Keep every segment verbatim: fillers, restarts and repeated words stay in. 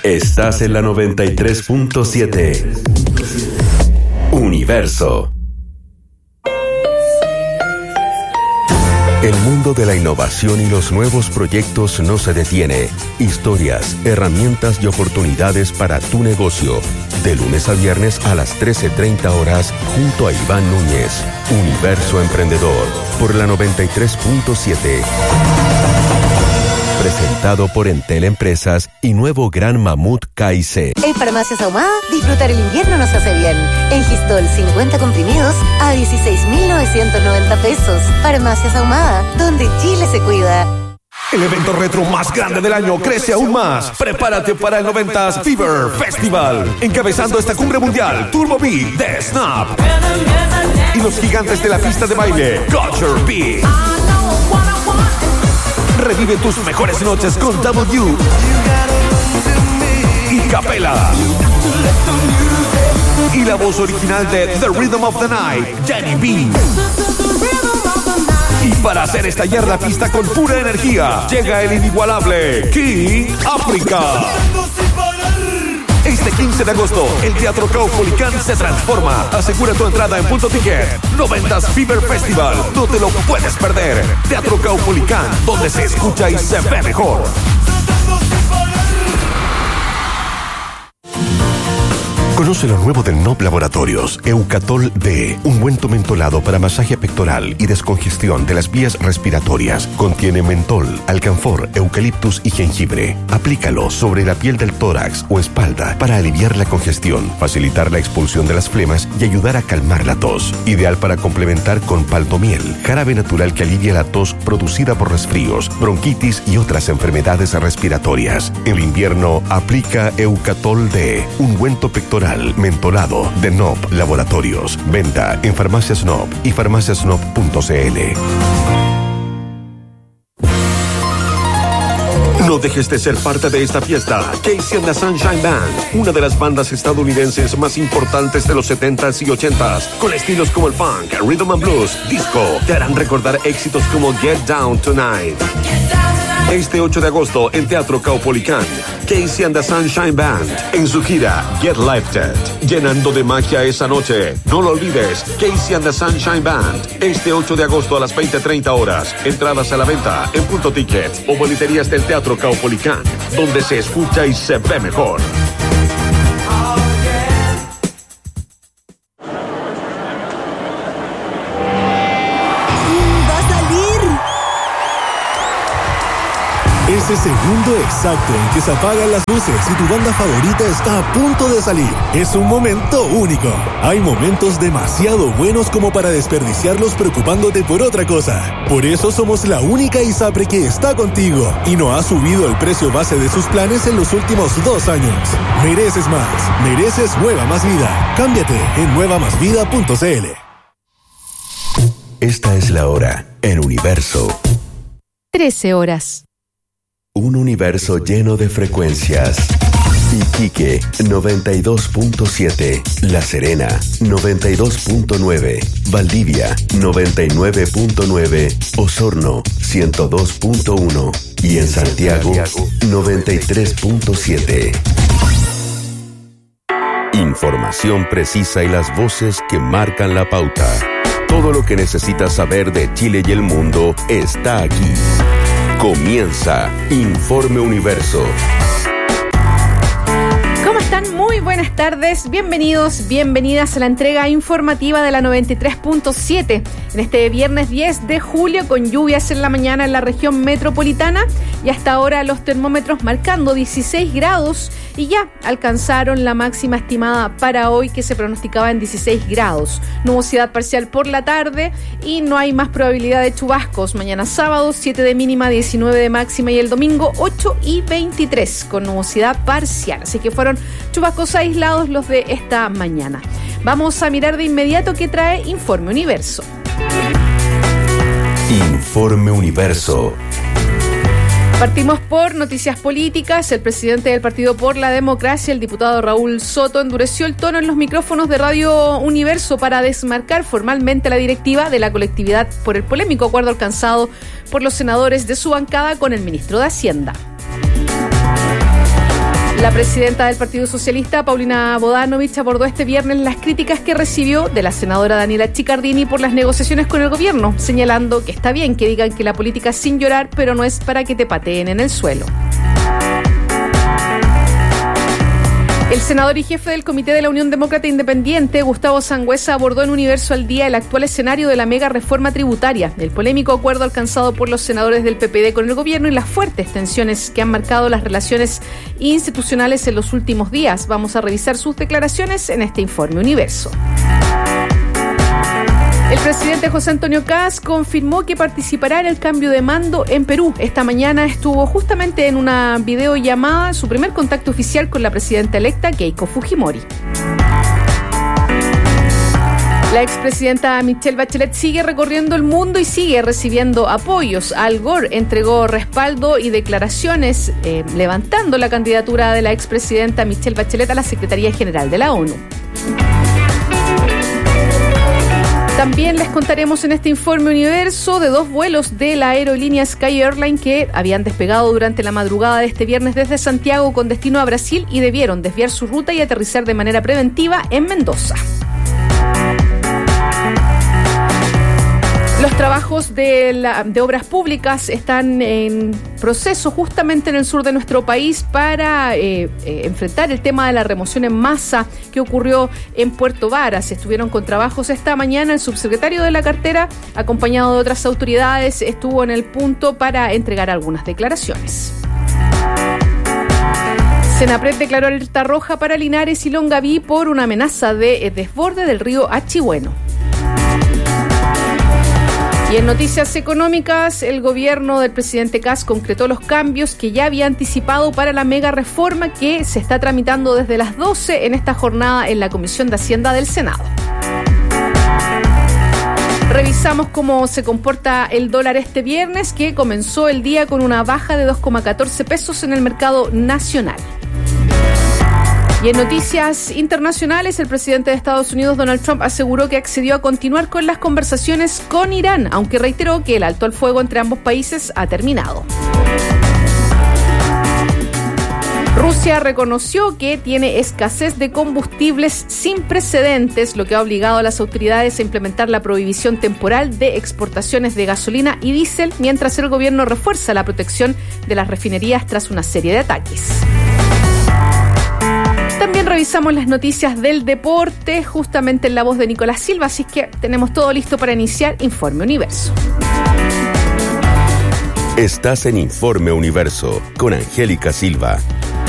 Estás en la noventa y tres punto siete. Universo. El mundo de la innovación y los nuevos proyectos no se detiene. Historias, herramientas y oportunidades para tu negocio. De lunes a viernes a las trece treinta horas junto a Iván Núñez. Universo Emprendedor por la noventa y tres punto siete. Presentado por Entel Empresas y nuevo Gran Mamut K I C. En Farmacias Ahumada, disfrutar el invierno nos hace bien. En Gistol, cincuenta comprimidos a dieciséis mil novecientos noventa pesos. Farmacias Ahumada, donde Chile se cuida. El evento retro más grande del año crece aún más. Prepárate para el noventas Fever Festival. Encabezando esta cumbre mundial, Turbo B de Snap. Y los gigantes de la pista de baile, Culture B. Revive tus mejores noches con W y Capela. Y la voz original de The Rhythm of the Night, Jenny B. Y para hacer estallar la pista con pura energía, llega el inigualable King África. Este quince de agosto, el Teatro Caupolicán se transforma. Asegura tu entrada en Punto Ticket. noventas Fever Festival. No te lo puedes perder. Teatro Caupolicán, donde se escucha y se ve mejor. Conoce lo nuevo de N O P Laboratorios, Eucatol D, ungüento mentolado para masaje pectoral y descongestión de las vías respiratorias. Contiene mentol, alcanfor, eucaliptus y jengibre. Aplícalo sobre la piel del tórax o espalda para aliviar la congestión, facilitar la expulsión de las flemas y ayudar a calmar la tos. Ideal para complementar con paltomiel, jarabe natural que alivia la tos producida por resfríos, bronquitis y otras enfermedades respiratorias. En el invierno, aplica Eucatol D, ungüento pectoral mentolado de N O P Laboratorios. Venta en Farmacias N O P y farmacias n o p punto c l. No dejes de ser parte de esta fiesta. Casey and the Sunshine Band, una de las bandas estadounidenses más importantes de los setentas y ochentas, con estilos como el funk, rhythm and blues, disco, te harán recordar éxitos como Get Down Tonight. Este ocho de agosto en Teatro Caupolicán, Casey and the Sunshine Band en su gira Get Lifted, llenando de magia esa noche. No lo olvides, Casey and the Sunshine Band, este ocho de agosto a las veinte treinta horas. Entradas a la venta en Punto Ticket o boleterías del Teatro Caupolicán, donde se escucha y se ve mejor. Ese segundo exacto en que se apagan las luces y tu banda favorita está a punto de salir. Es un momento único. Hay momentos demasiado buenos como para desperdiciarlos preocupándote por otra cosa. Por eso somos la única ISAPRE que está contigo y no ha subido el precio base de sus planes en los últimos dos años. Mereces más. Mereces Nueva Más Vida. Cámbiate en nueva más vida punto c l. Esta es la hora en Universo. trece horas. Un universo lleno de frecuencias. Iquique, noventa y dos punto siete. La Serena, noventa y dos punto nueve. Valdivia, noventa y nueve punto nueve. Osorno, ciento dos punto uno. Y en Santiago, noventa y tres punto siete. Información precisa y las voces que marcan la pauta. Todo lo que necesitas saber de Chile y el mundo está aquí. Comienza Informe Universo. ¿Cómo están? Muy buenas tardes. Bienvenidos, bienvenidas a la entrega informativa de la noventa y tres punto siete. En este viernes diez de julio, con lluvias en la mañana en la región metropolitana y hasta ahora los termómetros marcando dieciséis grados y ya alcanzaron la máxima estimada para hoy, que se pronosticaba en dieciséis grados. Nubosidad parcial por la tarde y no hay más probabilidad de chubascos. Mañana sábado, siete de mínima, diecinueve de máxima, y el domingo ocho y veintitrés con nubosidad parcial. Así que fueron chubascos aislados los de esta mañana. Vamos a mirar de inmediato qué trae Informe Universo. Informe Universo. Partimos por noticias políticas. El presidente del Partido por la Democracia, el diputado Raúl Soto, endureció el tono en los micrófonos de Radio Universo para desmarcar formalmente la directiva de la colectividad por el polémico acuerdo alcanzado por los senadores de su bancada con el ministro de Hacienda. La presidenta del Partido Socialista, Paulina Bodanovich, abordó este viernes las críticas que recibió de la senadora Daniela Chiccardini por las negociaciones con el gobierno, señalando que está bien que digan que la política es sin llorar, pero no es para que te pateen en el suelo. El senador y jefe del Comité de la Unión Demócrata Independiente, Gustavo Sangüesa, abordó en Universo al Día el actual escenario de la mega reforma tributaria, el polémico acuerdo alcanzado por los senadores del P P D con el gobierno y las fuertes tensiones que han marcado las relaciones institucionales en los últimos días. Vamos a revisar sus declaraciones en este informe Universo. El presidente José Antonio Kast confirmó que participará en el cambio de mando en Perú. Esta mañana estuvo justamente en una videollamada, su primer contacto oficial con la presidenta electa Keiko Fujimori. La expresidenta Michelle Bachelet sigue recorriendo el mundo y sigue recibiendo apoyos. Al Gore entregó respaldo y declaraciones eh, levantando la candidatura de la expresidenta Michelle Bachelet a la Secretaría General de la ONU. También les contaremos en este informe Universo de dos vuelos de la aerolínea Sky Airline que habían despegado durante la madrugada de este viernes desde Santiago con destino a Brasil y debieron desviar su ruta y aterrizar de manera preventiva en Mendoza. Los trabajos de, la, de obras públicas están en proceso justamente en el sur de nuestro país para eh, eh, enfrentar el tema de la remoción en masa que ocurrió en Puerto Varas. Estuvieron con trabajos esta mañana. El subsecretario de la cartera, acompañado de otras autoridades, estuvo en el punto para entregar algunas declaraciones. Senapred declaró alerta roja para Linares y Longaví por una amenaza de desborde del río Achigüeno. Y en noticias económicas, el gobierno del presidente Kast concretó los cambios que ya había anticipado para la mega reforma que se está tramitando desde las doce en esta jornada en la Comisión de Hacienda del Senado. Revisamos cómo se comporta el dólar este viernes, que comenzó el día con una baja de dos coma catorce pesos en el mercado nacional. Y en noticias internacionales, el presidente de Estados Unidos, Donald Trump, aseguró que accedió a continuar con las conversaciones con Irán, aunque reiteró que el alto al fuego entre ambos países ha terminado. Rusia reconoció que tiene escasez de combustibles sin precedentes, lo que ha obligado a las autoridades a implementar la prohibición temporal de exportaciones de gasolina y diésel, mientras el gobierno refuerza la protección de las refinerías tras una serie de ataques. También revisamos las noticias del deporte, justamente en la voz de Nicolás Silva, así que tenemos todo listo para iniciar Informe Universo. Estás en Informe Universo con Angélica Silva.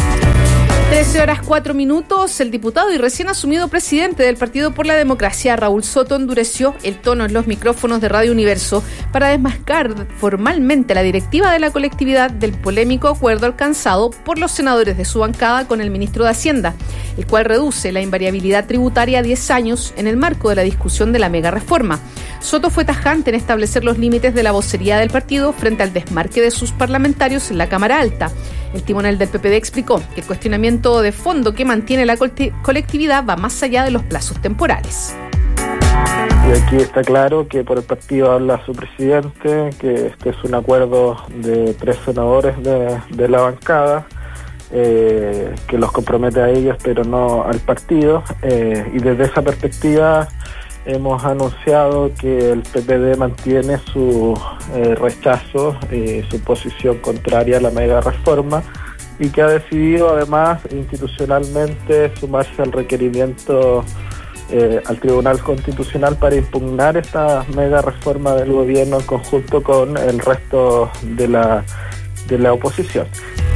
trece horas cuatro minutos, el diputado y recién asumido presidente del Partido por la Democracia, Raúl Soto, endureció el tono en los micrófonos de Radio Universo para desmascar formalmente la directiva de la colectividad del polémico acuerdo alcanzado por los senadores de su bancada con el ministro de Hacienda, el cual reduce la invariabilidad tributaria a diez años en el marco de la discusión de la mega reforma. Soto fue tajante en establecer los límites de la vocería del partido frente al desmarque de sus parlamentarios en la Cámara Alta. El timonel del P P D explicó que el cuestionamiento de fondo que mantiene la colectividad va más allá de los plazos temporales. Y aquí está claro que por el partido habla su presidente, que este es un acuerdo de tres senadores de, de la bancada, eh, que los compromete a ellos pero no al partido, eh, y desde esa perspectiva hemos anunciado que el P P D mantiene su eh, rechazo y su posición contraria a la mega reforma y que ha decidido además institucionalmente sumarse al requerimiento eh, al Tribunal Constitucional para impugnar esta mega reforma del gobierno en conjunto con el resto de la, de la oposición.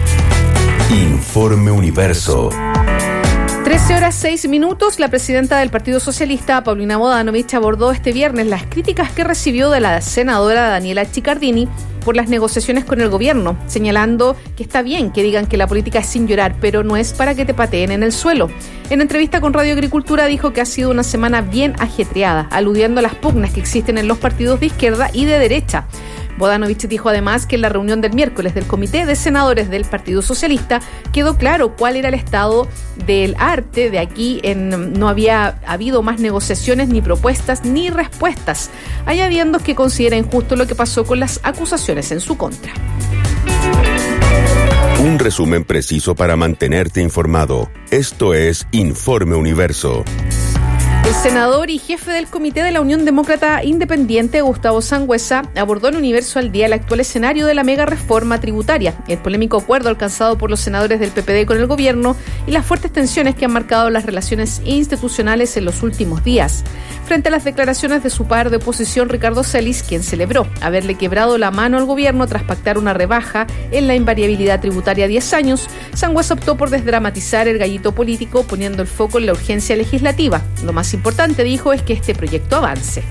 Informe Universo. trece horas seis minutos, la presidenta del Partido Socialista, Paulina Bodanovich, abordó este viernes las críticas que recibió de la senadora Daniela Chiccardini por las negociaciones con el gobierno, señalando que está bien que digan que la política es sin llorar, pero no es para que te pateen en el suelo. En entrevista con Radio Agricultura dijo que ha sido una semana bien ajetreada, aludiendo a las pugnas que existen en los partidos de izquierda y de derecha. Bodanovich dijo además que en la reunión del miércoles del Comité de Senadores del Partido Socialista quedó claro cuál era el estado del arte. De aquí en no había habido más negociaciones, ni propuestas, ni respuestas, añadiendo que considera injusto lo que pasó con las acusaciones en su contra. Un resumen preciso para mantenerte informado. Esto es Informe Universo. El senador y jefe del Comité de la Unión Demócrata Independiente, Gustavo Sangüesa, abordó en Universo al Día el actual escenario de la mega reforma tributaria, el polémico acuerdo alcanzado por los senadores del P P D con el gobierno y las fuertes tensiones que han marcado las relaciones institucionales en los últimos días. Frente a las declaraciones de su par de oposición, Ricardo Celis, quien celebró haberle quebrado la mano al gobierno tras pactar una rebaja en la invariabilidad tributaria a diez años, Sangüesa optó por desdramatizar el gallito político, poniendo el foco en la urgencia legislativa. Lo más importante, dijo, es que este proyecto avance.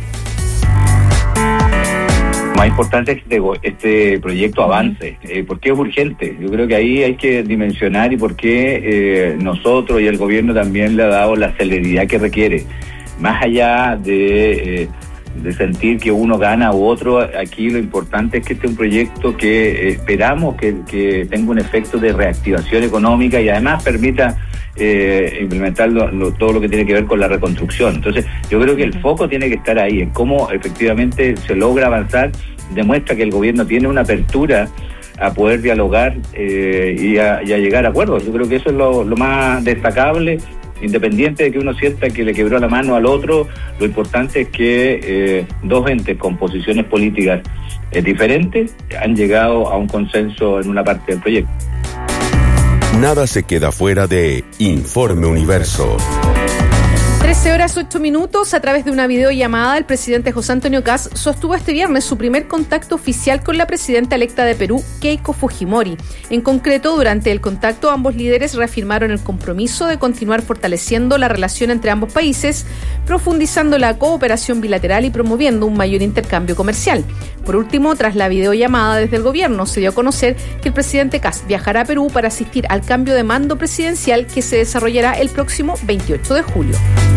Lo más importante es que este, este proyecto avance. Eh, ¿Por qué es urgente? Yo creo que ahí hay que dimensionar y por qué eh, nosotros y el gobierno también le ha dado la celeridad que requiere. Más allá de, eh, de sentir que uno gana u otro, aquí lo importante es que este es un proyecto que eh, esperamos que, que tenga un efecto de reactivación económica y además permita Eh, implementar lo, lo, todo lo que tiene que ver con la reconstrucción. Entonces, yo creo que el foco tiene que estar ahí, en cómo efectivamente se logra avanzar, demuestra que el gobierno tiene una apertura a poder dialogar eh, y, a, y a llegar a acuerdos. Yo creo que eso es lo, lo más destacable, independiente de que uno sienta que le quebró la mano al otro. Lo importante es que eh, dos entes con posiciones políticas eh, diferentes han llegado a un consenso en una parte del proyecto. Nada se queda fuera de Informe Universo. trece horas ocho minutos, a través de una videollamada, el presidente José Antonio Kast sostuvo este viernes su primer contacto oficial con la presidenta electa de Perú, Keiko Fujimori. En concreto, durante el contacto, ambos líderes reafirmaron el compromiso de continuar fortaleciendo la relación entre ambos países, profundizando la cooperación bilateral y promoviendo un mayor intercambio comercial. Por último, tras la videollamada desde el gobierno, se dio a conocer que el presidente Kast viajará a Perú para asistir al cambio de mando presidencial que se desarrollará el próximo veintiocho de julio.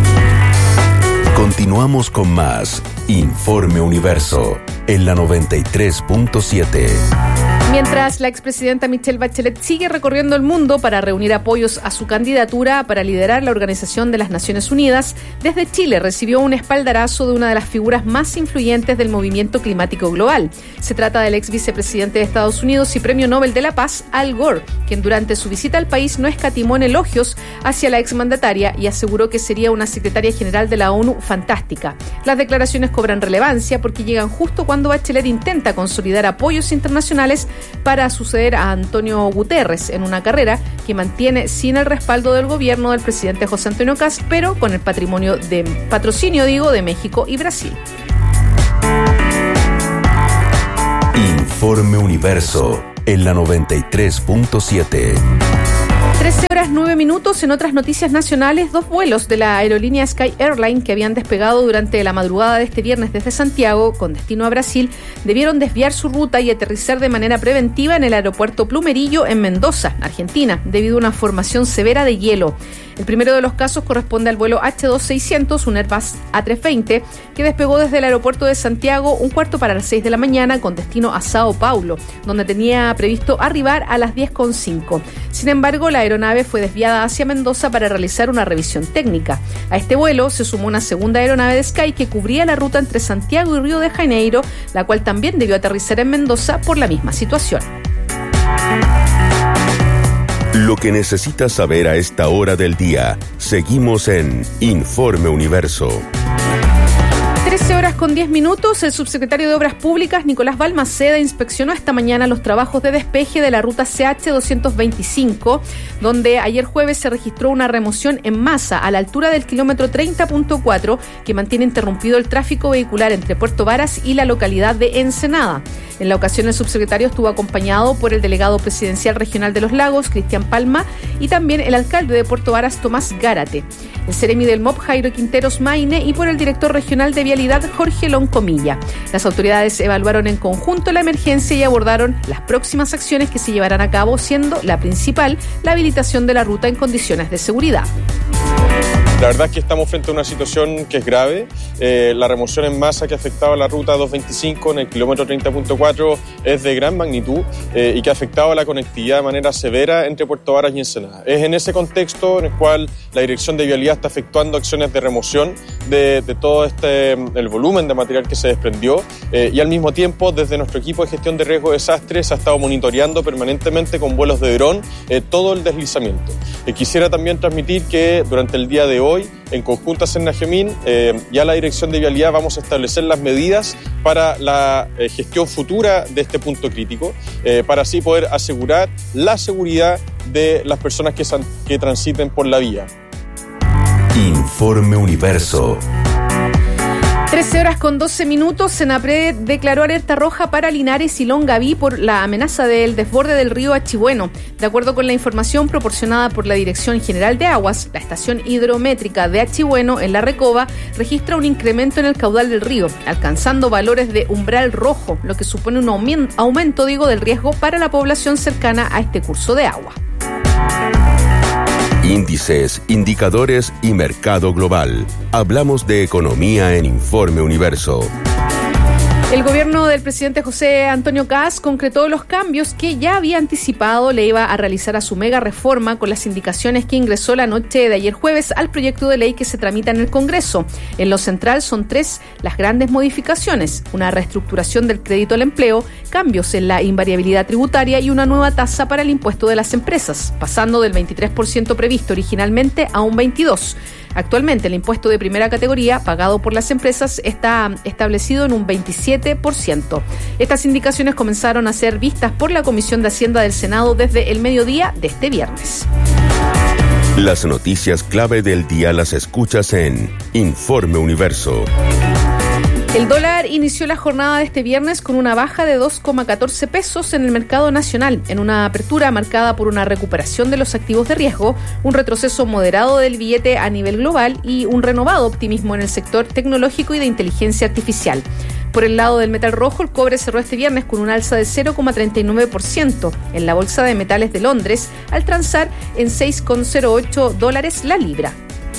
Continuamos con más Informe Universo en la noventa y tres punto siete. Mientras la expresidenta Michelle Bachelet sigue recorriendo el mundo para reunir apoyos a su candidatura para liderar la Organización de las Naciones Unidas, desde Chile recibió un espaldarazo de una de las figuras más influyentes del movimiento climático global. Se trata del ex vicepresidente de Estados Unidos y Premio Nobel de la Paz, Al Gore, quien durante su visita al país no escatimó en elogios hacia la exmandataria y aseguró que sería una secretaria general de la ONU fantástica. Las declaraciones cobran relevancia porque llegan justo cuando Bachelet intenta consolidar apoyos internacionales para suceder a Antonio Guterres en una carrera que mantiene sin el respaldo del gobierno del presidente José Antonio Kast, pero con el patrimonio de patrocinio, digo, de México y Brasil. Informe Universo en la noventa y tres punto siete. trece horas nueve minutos. En otras noticias nacionales, dos vuelos de la aerolínea Sky Airline que habían despegado durante la madrugada de este viernes desde Santiago con destino a Brasil debieron desviar su ruta y aterrizar de manera preventiva en el aeropuerto Plumerillo en Mendoza, Argentina, debido a una formación severa de hielo. El primero de los casos corresponde al vuelo hache dos seiscientos, un Airbus A trescientos veinte, que despegó desde el aeropuerto de Santiago un cuarto para las seis de la mañana con destino a Sao Paulo, donde tenía previsto arribar a las diez con cinco. Sin embargo, la aeronave fue desviada hacia Mendoza para realizar una revisión técnica. A este vuelo se sumó una segunda aeronave de Sky que cubría la ruta entre Santiago y Río de Janeiro, la cual también debió aterrizar en Mendoza por la misma situación. Lo que necesitas saber a esta hora del día. Seguimos en Informe Universo. trece horas con diez minutos, el subsecretario de Obras Públicas, Nicolás Balmaceda, inspeccionó esta mañana los trabajos de despeje de la ruta C H doscientos veinticinco, donde ayer jueves se registró una remoción en masa a la altura del kilómetro treinta punto cuatro que mantiene interrumpido el tráfico vehicular entre Puerto Varas y la localidad de Ensenada. En la ocasión, el subsecretario estuvo acompañado por el delegado presidencial regional de Los Lagos, Cristian Palma, y también el alcalde de Puerto Varas, Tomás Gárate, el seremi del M O P, Jairo Quinteros Maine, y por el director regional de Vialidad, Jorge Loncomilla. Las autoridades evaluaron en conjunto la emergencia y abordaron las próximas acciones que se llevarán a cabo, siendo la principal la habilitación de la ruta en condiciones de seguridad. La verdad es que estamos frente a una situación que es grave. Eh, la remoción en masa que afectaba a la ruta doscientos veinticinco en el kilómetro treinta punto cuatro es de gran magnitud eh, y que ha afectado a la conectividad de manera severa entre Puerto Varas y Ensenada. Es en ese contexto en el cual la Dirección de Vialidad está efectuando acciones de remoción de, de todo este, el volumen de material que se desprendió eh, y al mismo tiempo desde nuestro equipo de gestión de riesgo de desastres se ha estado monitoreando permanentemente con vuelos de dron eh, todo el deslizamiento. Eh, quisiera también transmitir que durante el día de hoy Hoy, en conjunto a Senajemín, eh, ya la Dirección de Vialidad vamos a establecer las medidas para la eh, gestión futura de este punto crítico, eh, para así poder asegurar la seguridad de las personas que, san, que transiten por la vía. Informe Universo. trece horas con doce minutos, Senapred declaró alerta roja para Linares y Longaví por la amenaza del desborde del río Achibueno. De acuerdo con la información proporcionada por la Dirección General de Aguas, la estación hidrométrica de Achibueno en La Recoba registra un incremento en el caudal del río, alcanzando valores de umbral rojo, lo que supone un aumento, digo, del riesgo para la población cercana a este curso de agua. Índices, indicadores y mercado global. Hablamos de economía en Informe Universo. El gobierno del presidente José Antonio Kast concretó los cambios que ya había anticipado le iba a realizar a su mega reforma con las indicaciones que ingresó la noche de ayer jueves al proyecto de ley que se tramita en el Congreso. En lo central son tres las grandes modificaciones: una reestructuración del crédito al empleo, cambios en la invariabilidad tributaria y una nueva tasa para el impuesto de las empresas, pasando del veintitrés por ciento previsto originalmente a un veintidós por ciento. Actualmente el impuesto de primera categoría pagado por las empresas está establecido en un veintisiete por ciento. Estas indicaciones comenzaron a ser vistas por la Comisión de Hacienda del Senado desde el mediodía de este viernes. Las noticias clave del día las escuchas en Informe Universo. El dólar inició la jornada de este viernes con una baja de dos coma catorce pesos en el mercado nacional, en una apertura marcada por una recuperación de los activos de riesgo, un retroceso moderado del billete a nivel global y un renovado optimismo en el sector tecnológico y de inteligencia artificial. Por el lado del metal rojo, el cobre cerró este viernes con un alza de cero coma treinta y nueve por ciento en la Bolsa de Metales de Londres, al transar en seis coma cero ocho dólares la libra.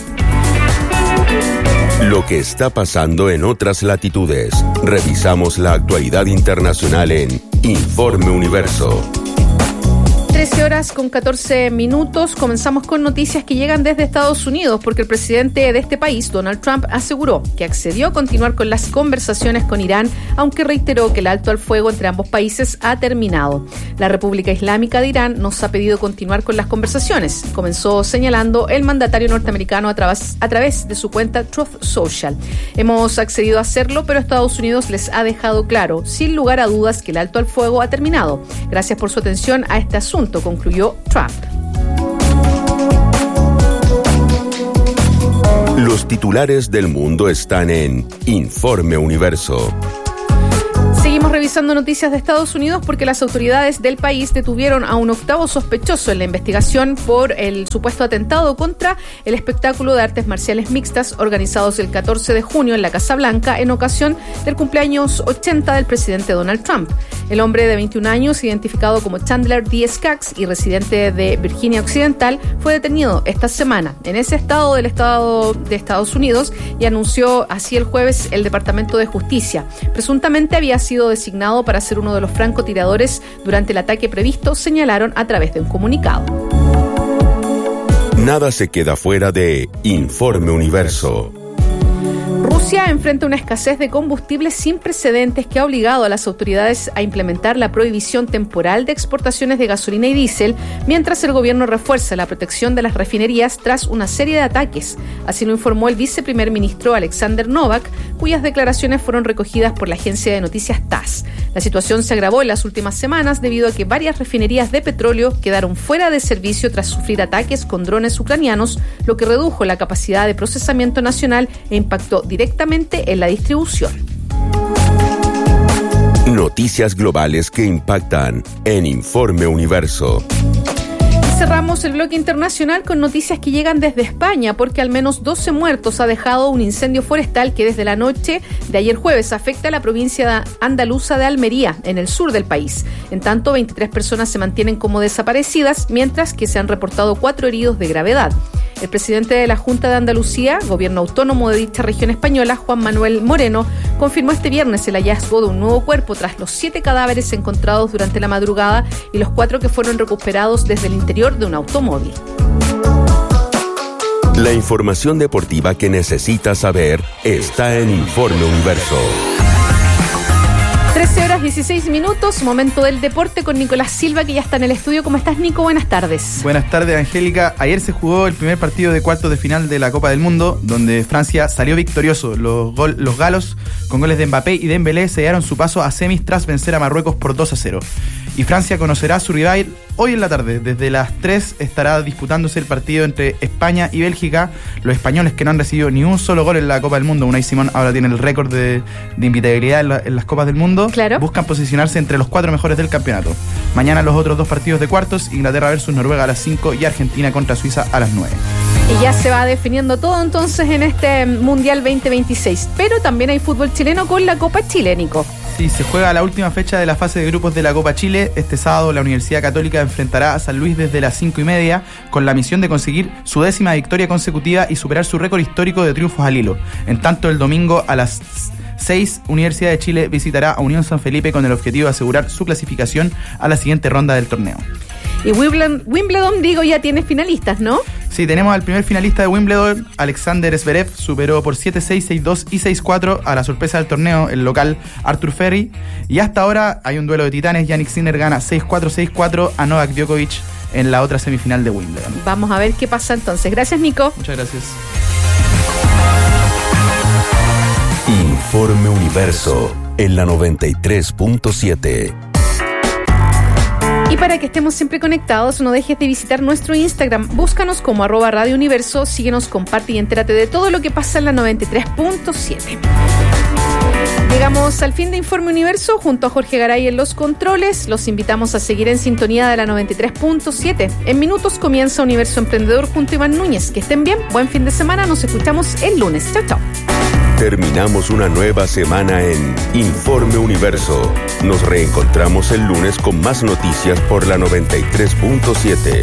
Lo que está pasando en otras latitudes. Revisamos la actualidad internacional en Informe Universo. trece horas con catorce minutos. Comenzamos con noticias que llegan desde Estados Unidos, porque el presidente de este país, Donald Trump, aseguró que accedió a continuar con las conversaciones con Irán, aunque reiteró que el alto al fuego entre ambos países ha terminado. La República Islámica de Irán nos ha pedido continuar con las conversaciones, comenzó señalando el mandatario norteamericano a través, a través de su cuenta Truth Social. Hemos accedido a hacerlo, pero Estados Unidos les ha dejado claro, sin lugar a dudas, que el alto al fuego ha terminado. Gracias por su atención a este asunto, concluyó Trump. Los titulares del mundo están en Informe Universo. Seguimos revisando noticias de Estados Unidos porque las autoridades del país detuvieron a un octavo sospechoso en la investigación por el supuesto atentado contra el espectáculo de artes marciales mixtas organizados el catorce de junio en la Casa Blanca en ocasión del cumpleaños ochenta del presidente Donald Trump. El hombre de veintiún años, identificado como Chandler Diaz Cox y residente de Virginia Occidental, fue detenido esta semana en ese estado del estado de Estados Unidos y anunció así el jueves el Departamento de Justicia. Presuntamente había sido designado para ser uno de los francotiradores durante el ataque previsto, señalaron a través de un comunicado. Nada se queda fuera de Informe Universo. Rusia enfrenta una escasez de combustible sin precedentes que ha obligado a las autoridades a implementar la prohibición temporal de exportaciones de gasolina y diésel, mientras el gobierno refuerza la protección de las refinerías tras una serie de ataques. Así lo informó el viceprimer ministro Alexander Novak, cuyas declaraciones fueron recogidas por la agencia de noticias T A S S. La situación se agravó en las últimas semanas debido a que varias refinerías de petróleo quedaron fuera de servicio tras sufrir ataques con drones ucranianos, lo que redujo la capacidad de procesamiento nacional e impactó directamente en la distribución. Noticias globales que impactan en Informe Universo. Cerramos el bloque internacional con noticias que llegan desde España, porque al menos doce muertos ha dejado un incendio forestal que desde la noche de ayer jueves afecta a la provincia andaluza de Almería, en el sur del país. En tanto, veintitrés personas se mantienen como desaparecidas, mientras que se han reportado cuatro heridos de gravedad. El presidente de la Junta de Andalucía, gobierno autónomo de dicha región española, Juan Manuel Moreno, confirmó este viernes el hallazgo de un nuevo cuerpo tras los siete cadáveres encontrados durante la madrugada y los cuatro que fueron recuperados desde el interior de un automóvil. La información deportiva que necesitas saber está en Informe Universo. trece horas dieciséis minutos, momento del deporte con Nicolás Silva, que ya está en el estudio. ¿Cómo estás, Nico? Buenas tardes. Buenas tardes, Angélica. Ayer se jugó el primer partido de cuartos de final de la Copa del Mundo, donde Francia salió victorioso. Los, gol, los galos, con goles de Mbappé y Dembélé, sellaron su paso a semis tras vencer a Marruecos por dos a cero. Y Francia conocerá a su rival hoy en la tarde. Desde las tres estará disputándose el partido entre España y Bélgica. Los españoles, que no han recibido ni un solo gol en la Copa del Mundo, Unai Simón ahora tiene el récord de, de invitabilidad en, la, en las Copas del Mundo, claro, buscan posicionarse entre los cuatro mejores del campeonato. Mañana los otros dos partidos de cuartos: Inglaterra versus Noruega a las cinco y Argentina contra Suiza a las nueve. Y ya se va definiendo todo entonces en este Mundial veinte veintiséis. Pero también hay fútbol chileno con la Copa Chile, Nico. Sí, se juega la última fecha de la fase de grupos de la Copa Chile. Este sábado la Universidad Católica enfrentará a San Luis desde las cinco y media con la misión de conseguir su décima victoria consecutiva y superar su récord histórico de triunfos al hilo. En tanto, el domingo a las seis, Universidad de Chile visitará a Unión San Felipe con el objetivo de asegurar su clasificación a la siguiente ronda del torneo. Y Wimbledon, Wimbledon, digo, ya tiene finalistas, ¿no? Sí, tenemos al primer finalista de Wimbledon, Alexander Zverev, superó por siete seis, seis dos y seis cuatro a la sorpresa del torneo, el local Arthur Ferry. Y hasta ahora hay un duelo de titanes. Jannik Sinner gana seis cuatro, seis cuatro a Novak Djokovic en la otra semifinal de Wimbledon. Vamos a ver qué pasa entonces. Gracias, Nico. Muchas gracias. Informe Universo en la noventa y tres punto siete. Y para que estemos siempre conectados, no dejes de visitar nuestro Instagram. Búscanos como arroba Radio Universo, síguenos, comparte y entérate de todo lo que pasa en la noventa y tres punto siete. Llegamos al fin de Informe Universo junto a Jorge Garay en los controles. Los invitamos a seguir en sintonía de la noventa y tres punto siete. En minutos comienza Universo Emprendedor junto a Iván Núñez. Que estén bien, buen fin de semana, nos escuchamos el lunes. Chao, chao. Terminamos una nueva semana en Informe Universo. Nos reencontramos el lunes con más noticias por la noventa y tres punto siete.